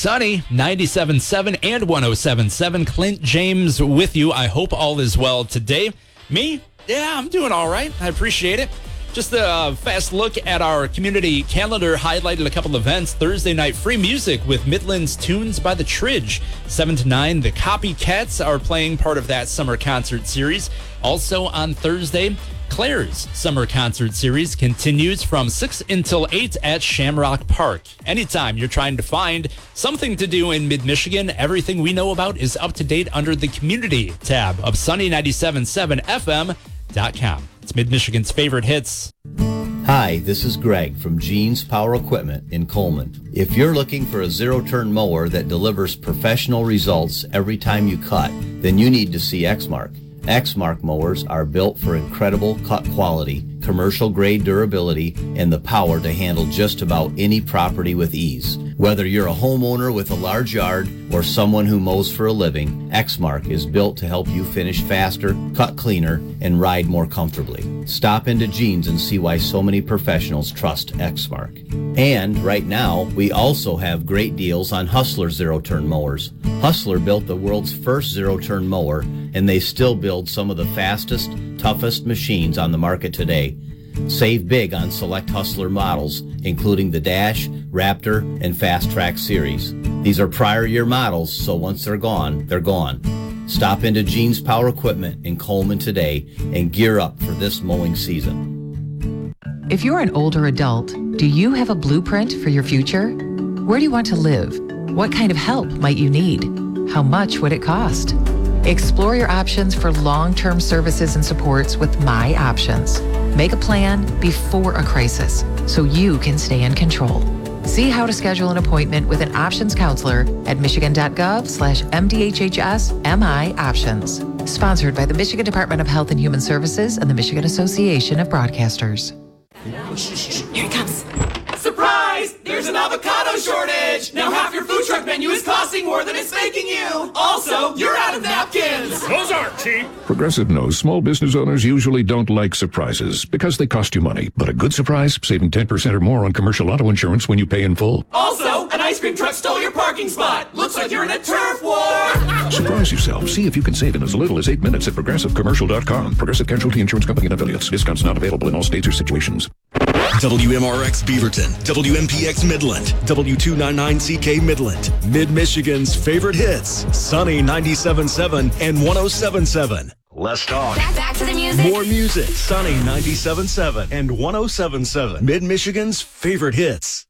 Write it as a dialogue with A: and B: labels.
A: Sunny 97.7 and 107.7. Clint James with you. I hope all is well today. Me? Yeah, I'm doing all right. I appreciate it. Just a fast look at our community calendar, highlighted a couple events. Thursday night, free music with Midland's Tunes by the Tridge. 7 to 9, the Copycats are playing part of that summer concert series. Also on Thursday, Claire's summer concert series continues from 6 until 8 at Shamrock Park. Anytime you're trying to find something to do in mid-Michigan, everything we know about is up to date under the community tab of sunny977fm.com. It's Mid-Michigan's favorite hits.
B: Hi, this is Greg from Gene's Power Equipment in Coleman. If you're looking for a zero-turn mower that delivers professional results every time you cut, then you need to see Exmark. Exmark mowers are built for incredible cut quality, commercial-grade durability, and the power to handle just about any property with ease. Whether you're a homeowner with a large yard or someone who mows for a living, Exmark is built to help you finish faster, cut cleaner, and ride more comfortably. Stop into Gene's and see why so many professionals trust Exmark. And right now, we also have great deals on Hustler zero-turn mowers. Hustler built the world's first zero-turn mower, and they still build some of the fastest, toughest machines on the market today. Save big on select Hustler models, including the Dash, Raptor, and Fast Track series. These are prior year models, so once they're gone, they're gone. Stop into Gene's Power Equipment in Coleman today and gear up for this mowing season.
C: If you're an older adult, do you have a blueprint for your future? Where do you want to live? What kind of help might you need? How much would it cost? Explore your options for long-term services and supports with My Options. Make a plan before a crisis so you can stay in control. See how to schedule an appointment with an options counselor at michigan.gov/MDHHS-MI Options. Sponsored by the Michigan Department of Health and Human Services and the Michigan Association of Broadcasters.
D: Here it comes. Surprise! There's an avocado shortage! Now half your food truck menu is costing more than it's making you! Also, you're out of napkins!
E: Those aren't cheap! Progressive knows small business owners usually don't like surprises because they cost you money. But a good surprise, saving 10% or more on commercial auto insurance when you pay in full.
D: Also, an ice cream truck stole your parking spot! Looks like you're in a turf war!
E: Surprise yourself. See if you can save in as little as 8 minutes at ProgressiveCommercial.com. Progressive Casualty Insurance Company and Affiliates. Discounts not available in all states or situations.
F: WMRX Beaverton, WMPX Midland, W299CK Midland, Mid-Michigan's favorite hits, Sunny 97.7 and 107.7. Less talk.
G: Back to the music.
F: More music, Sunny 97.7 and 107.7. Mid-Michigan's favorite hits.